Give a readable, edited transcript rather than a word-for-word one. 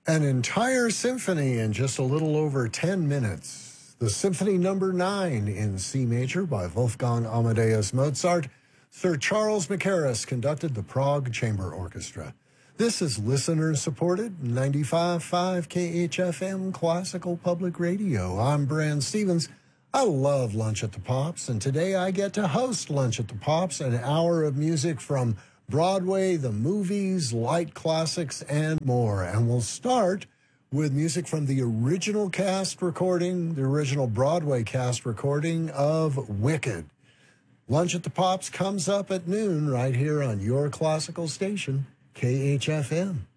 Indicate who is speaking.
Speaker 1: An entire symphony in just a little over 10 minutes. The Symphony Number 9 in C major by Wolfgang Amadeus Mozart. Sir Charles Mackerras conducted the Prague Chamber Orchestra. This is listener-supported 95.5 KHFM Classical Public Radio. I'm Brand Stevens. I love Lunch at the Pops, and today I get to host Lunch at the Pops, an hour of music from Broadway, the movies, light classics, and more. And we'll start with music from the original cast recording, the original Broadway cast recording of Wicked. Lunch at the Pops comes up at noon right here on your classical station, KHFM.